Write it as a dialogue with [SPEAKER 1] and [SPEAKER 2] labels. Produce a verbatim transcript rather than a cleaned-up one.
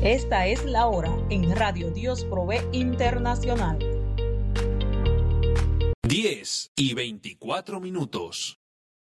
[SPEAKER 1] Esta es la hora en Radio Dios Provee Internacional.
[SPEAKER 2] diez y veinticuatro minutos.